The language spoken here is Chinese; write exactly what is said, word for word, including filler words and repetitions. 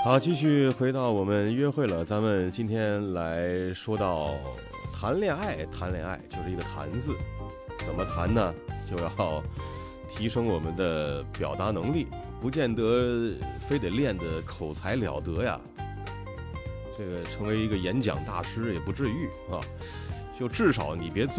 好，继续回到我们约会了，咱们今天来说到谈恋爱，谈恋爱就是一个谈字，怎么谈呢？就要提升我们的表达能力，不见得非得练得口才了得呀，这个成为一个演讲大师也不至于啊，就至少你别做